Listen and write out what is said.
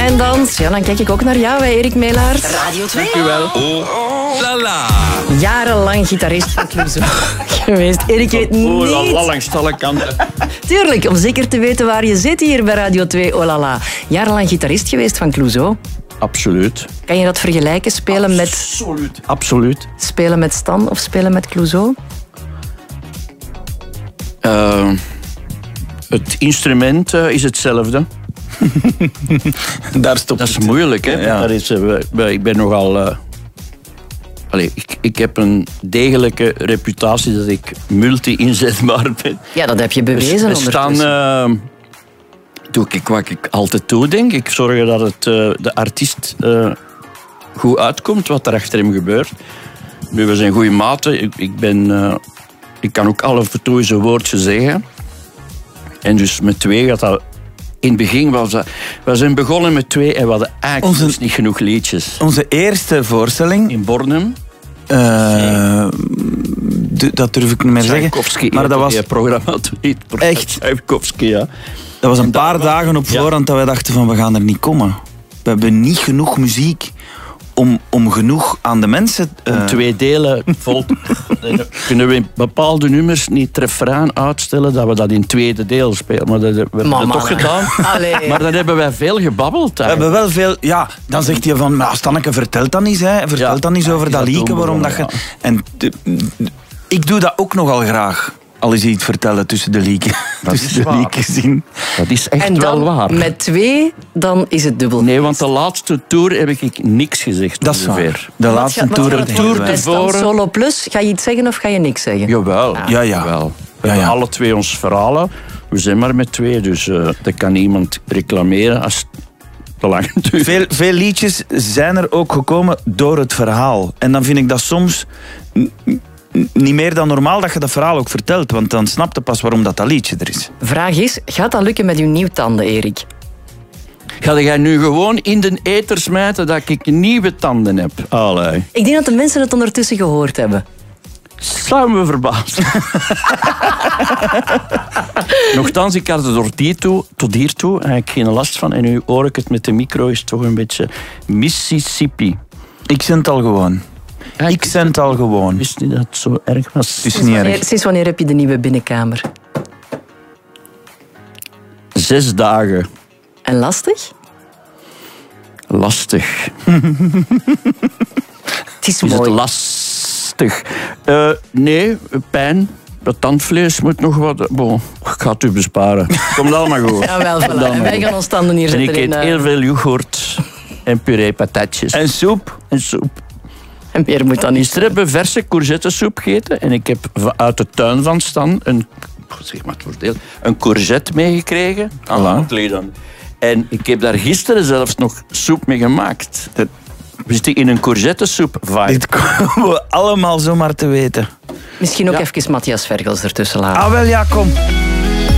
en dans. Ja, dan kijk ik ook naar jou, Erik Melaert. Radio 2. Dank u wel. Oh, la la. Jarenlang gitarist van Clouseau geweest. Erik weet niet... Oh, la la, langs alle kanten. Tuurlijk, om zeker te weten waar je zit hier bij Radio 2, oh la la. Jarenlang gitarist geweest van Clouseau. Absoluut. Kan je dat vergelijken, spelen met... Absoluut. Absoluut. Spelen met Stan of spelen met Clouseau? Het instrument is hetzelfde. Daar stopt Dat is het. moeilijk, hè? Ja. Dat is, ik ben nogal... ik heb een degelijke reputatie dat ik multi-inzetbaar ben. Ja, dat heb je bewezen We ondertussen. staan... doe ik wat ik altijd doe, denk ik. Zorgen dat het de artiest goed uitkomt, wat er achter hem gebeurt. Nu, we zijn goede maten. Ik kan ook af en toe eens een woordje zeggen. En dus met twee gaat dat... In het begin was dat... We zijn begonnen met twee en we hadden eigenlijk niet genoeg liedjes. Onze eerste voorstelling... In Bornem. Dat durf ik niet meer zeggen. Maar dat was... programma niet. Echt? Tchaikovsky, ja. Dat was een paar dagen op voorhand dat wij dachten van we gaan er niet komen. We hebben niet genoeg muziek om genoeg aan de mensen... Om twee delen vol... Kunnen we in bepaalde nummers niet het refrein uitstellen dat we dat in tweede deel spelen. Maar dat hebben we toch gedaan. Allee. Maar dan hebben wij veel gebabbeld. We hebben wel veel... Ja, dan zegt hij van... Maar Stanneke, vertel dan eens. Hè. Vertel dan eens over dat liedje. Waarom dat je... En ik doe dat ook nogal graag. Al eens iets vertellen tussen de liedjes. Tussen de liedjes in. Dat is echt en dan, wel waar. met twee, dan is het dubbel. Nee, want de laatste tour heb ik niks gezegd. Dat is ongeveer. waar. De laatste tour heb ik Bij Stan Solo Plus, ga je iets zeggen of ga je niks zeggen? Jawel. Ja. Jawel. We hebben alle twee ons verhalen. We zijn maar met twee, dus dat kan niemand reclameren als het te lang duurt. Veel liedjes zijn er ook gekomen door het verhaal. En dan vind ik dat soms niet meer dan normaal dat je dat verhaal ook vertelt. Want dan snap je pas waarom dat liedje er is. Vraag is, gaat dat lukken met uw nieuwtanden, Erik? Ga jij nu gewoon in de eter smijten dat ik nieuwe tanden heb? Allee. Ik denk dat de mensen het ondertussen gehoord hebben. Zou me verbazen. Nochtans, ik had er tot hier toe eigenlijk geen last van. En nu hoor ik het met de micro, is toch een beetje Mississippi. Ik zend al gewoon. Ja, ik zend al gewoon. Wist niet dat het zo erg was? Het is niet erg. Sinds wanneer heb je de nieuwe binnenkamer? 6 dagen. En lastig? Lastig. Het is Is het mooi. lastig? Nee, pijn. Dat tandvlees moet nog wat... Bon, ik ga het u besparen. Komt allemaal goed. Jawel, voilà. En wij gaan ons tanden hier En zetten ik eet in... heel veel yoghurt en puree patatjes. En soep. En soep. En meer moet dan niet. Gisteren hebben we verse courgettesoep gegeten. En ik heb uit de tuin van Stan een courgette meegekregen. En ik heb daar gisteren zelfs nog soep mee gemaakt. We zitten in een courgettesoep vibe. Dit komen we allemaal zomaar te weten. Misschien ook even Matthias Vergels ertussen laten. Ah wel, ja, kom.